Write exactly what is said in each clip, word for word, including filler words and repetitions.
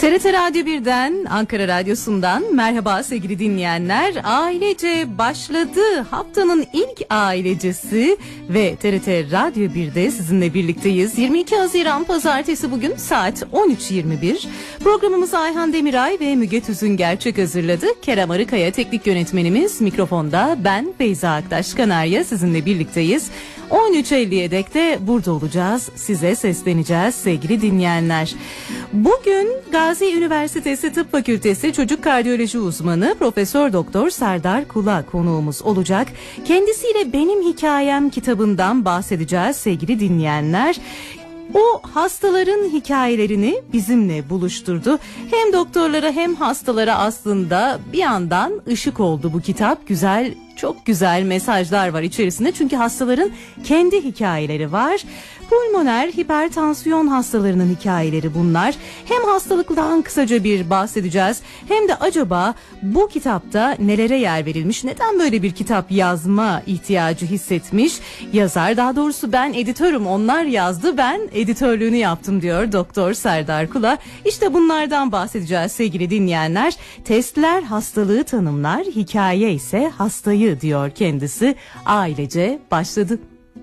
T R T Radyo birden, Ankara Radyosu'ndan merhaba sevgili dinleyenler. Ailece başladı, haftanın ilk ailecesi ve T R T Radyo birde sizinle birlikteyiz. yirmi iki Haziran Pazartesi, bugün saat on üç yirmi bir. Programımızı Ayhan Demiray ve Müge Tüzün Gerçek hazırladı. Kerem Arıkaya teknik yönetmenimiz, mikrofonda ben Beyza Aktaş Kanarya sizinle birlikteyiz. on üç elliye dek de burada olacağız. Size sesleneceğiz sevgili dinleyenler. Bugün Gazi Üniversitesi Tıp Fakültesi Çocuk Kardiyoloji Uzmanı Profesör Doktor Serdar Kula konuğumuz olacak. Kendisiyle Benim Hikayem kitabından bahsedeceğiz sevgili dinleyenler. O hastaların hikayelerini bizimle buluşturdu. Hem doktorlara hem hastalara aslında bir yandan ışık oldu bu kitap. Güzel, çok güzel mesajlar var içerisinde. Çünkü hastaların kendi hikayeleri var. Pulmoner hipertansiyon hastalarının hikayeleri bunlar. Hem hastalıktan kısaca bir bahsedeceğiz, hem de acaba bu kitapta nelere yer verilmiş, neden böyle bir kitap yazma ihtiyacı hissetmiş yazar, daha doğrusu ben editörüm, onlar yazdı, ben editörlüğünü yaptım diyor Doktor Serdar Kula. İşte bunlardan bahsedeceğiz sevgili dinleyenler. Testler hastalığı tanımlar, hikaye ise hastayı diyor kendisi. Ailece başladı.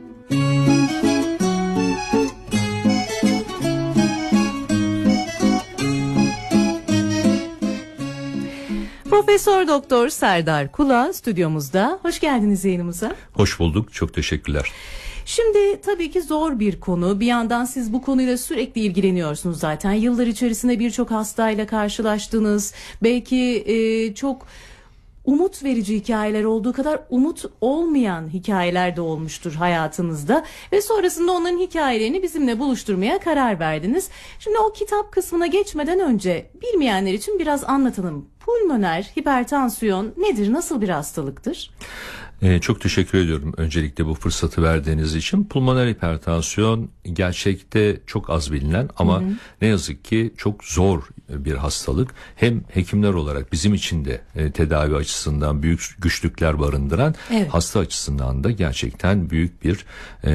Profesör Doktor Serdar Kula stüdyomuzda. Hoş geldiniz yayınımıza. Hoş bulduk. Çok teşekkürler. Şimdi tabii ki zor bir konu. Bir yandan siz bu konuyla sürekli ilgileniyorsunuz zaten. Yıllar içerisinde birçok hastayla karşılaştınız. Belki e, çok umut verici hikayeler olduğu kadar umut olmayan hikayeler de olmuştur hayatınızda. Ve sonrasında onların hikayelerini bizimle buluşturmaya karar verdiniz. Şimdi o kitap kısmına geçmeden önce bilmeyenler için biraz anlatalım. Pulmoner hipertansiyon nedir, nasıl bir hastalıktır? Ee, çok teşekkür ediyorum öncelikle bu fırsatı verdiğiniz için. Pulmoner hipertansiyon gerçekte çok az bilinen ama hı hı. ne yazık ki çok zor bir hastalık. Hem hekimler olarak bizim için de e, tedavi açısından büyük güçlükler barındıran, evet. hasta açısından da gerçekten büyük bir e,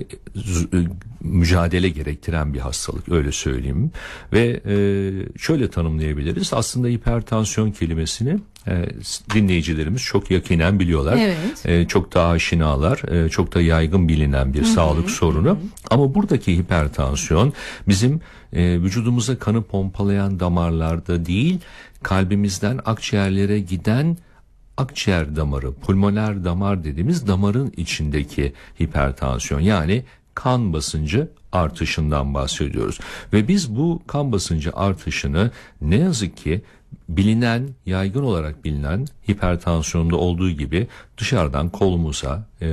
z- mücadele gerektiren bir hastalık, öyle söyleyeyim. Ve e, şöyle tanımlayabiliriz. Aslında hipertansiyon kelimesini e, dinleyicilerimiz çok yakinen biliyorlar. Evet. E, çok da aşinalar, e, çok da yaygın bilinen bir Hı-hı. sağlık sorunu. Hı-hı. Ama buradaki hipertansiyon bizim e, vücudumuza kanı pompalayan damarlarda değil, kalbimizden akciğerlere giden akciğer damarı, pulmoner damar dediğimiz damarın içindeki hipertansiyon, yani kan basıncı artışından bahsediyoruz. Ve biz bu kan basıncı artışını ne yazık ki bilinen, yaygın olarak bilinen hipertansiyonda olduğu gibi dışarıdan kolumuza e,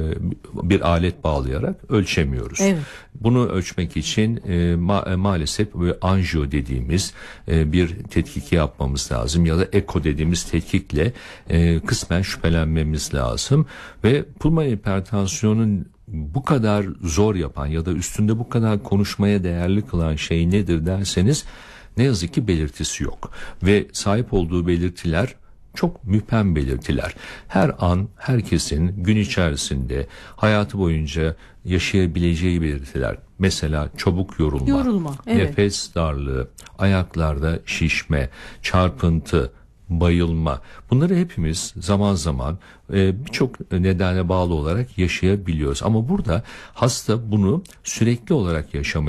bir alet bağlayarak ölçemiyoruz. Evet. Bunu ölçmek için e, ma- maalesef böyle anjiyo dediğimiz e, bir tetkiki yapmamız lazım ya da eko dediğimiz tetkikle e, kısmen şüphelenmemiz lazım. Ve pulmoner hipertansiyonun bu kadar zor yapan ya da üstünde bu kadar konuşmaya değerli kılan şey nedir derseniz, ne yazık ki belirtisi yok. Ve sahip olduğu belirtiler çok müphem belirtiler. Her an herkesin gün içerisinde hayatı boyunca yaşayabileceği belirtiler. Mesela çabuk yorulma, Yorulma, evet. nefes darlığı, ayaklarda şişme, çarpıntı, bayılma. Bunları hepimiz zaman zaman e, birçok nedene bağlı olarak yaşayabiliyoruz. Ama burada hasta bunu sürekli olarak yaşamaya